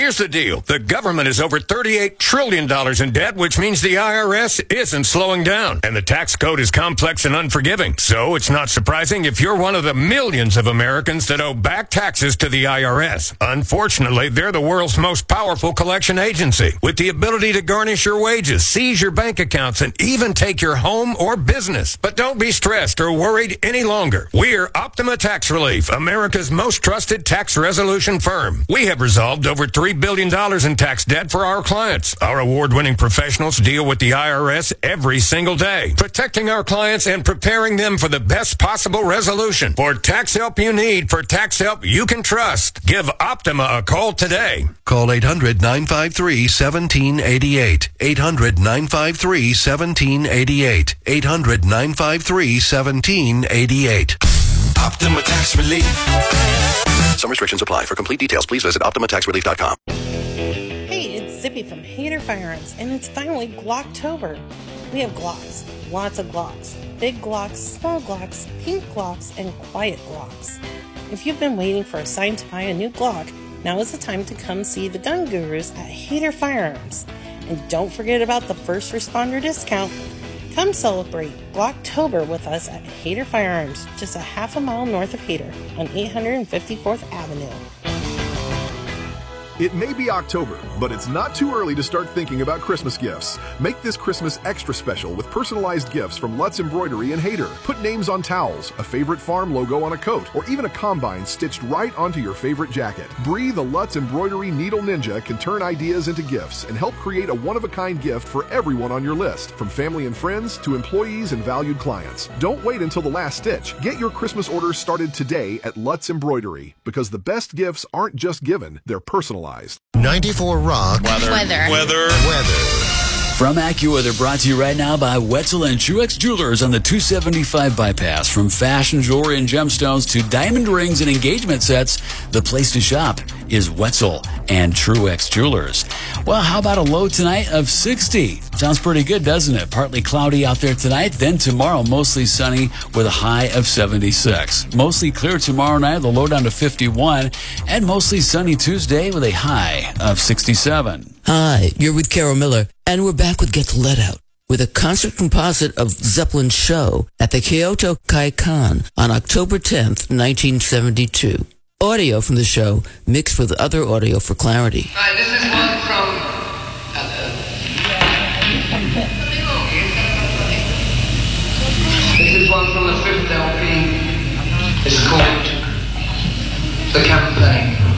Here's the deal. The government is over $38 trillion in debt, which means the IRS isn't slowing down. And the tax code is complex and unforgiving. So it's not surprising if you're one of the millions of Americans that owe back taxes to the IRS. Unfortunately, they're the world's most powerful collection agency, with the ability to garnish your wages, seize your bank accounts, and even take your home or business. But don't be stressed or worried any longer. We're Optima Tax Relief, America's most trusted tax resolution firm. We have resolved over $3 billion in tax debt for our clients. Our award-winning professionals deal with the IRS every single day, protecting our clients and preparing them for the best possible resolution. For tax help you need, for tax help you can trust, give Optima a call today. Call 800-953-1788. 800-953-1788. 800-953-1788. Optima Tax Relief. Some restrictions apply. For complete details, please visit OptimaTaxRelief.com. Hey, it's Zippy from Hader Firearms, and it's finally Glocktober. We have Glocks, lots of Glocks, big Glocks, small Glocks, pink Glocks, and quiet Glocks. If you've been waiting for a sign to buy a new Glock, now is the time to come see the gun gurus at Hader Firearms. And don't forget about the first responder discount. Come celebrate Glocktober with us at Hader Firearms, just a half a mile north of Hader on 854th Avenue. It may be October, but it's not too early to start thinking about Christmas gifts. Make this Christmas extra special with personalized gifts from Lutz Embroidery and Hader. Put names on towels, a favorite farm logo on a coat, or even a combine stitched right onto your favorite jacket. Bree, the Lutz Embroidery Needle Ninja, can turn ideas into gifts and help create a one-of-a-kind gift for everyone on your list, from family and friends to employees and valued clients. Don't wait until the last stitch. Get your Christmas orders started today at Lutz Embroidery, because the best gifts aren't just given, they're personalized. 94 Rock. Weather. From AccuWeather, brought to you right now by Wetzel and Truex Jewelers on the 275 bypass. From fashion jewelry and gemstones to diamond rings and engagement sets, the place to shop is Wetzel and Truex Jewelers. Well, how about a low tonight of 60? Sounds pretty good, doesn't it? Partly cloudy out there tonight, then tomorrow mostly sunny with a high of 76. Mostly clear tomorrow night, the low down to 51, and mostly sunny Tuesday with a high of 67. Hi, you're with Carol Miller, and we're back with Get the Lead Out, with a concert composite of Zeppelin's show at the Kyoto Kaikan on October 10th, 1972. Audio from the show mixed with other audio for clarity. Hi, this is one from... This is one from the fifth LP. It's called The Campaign.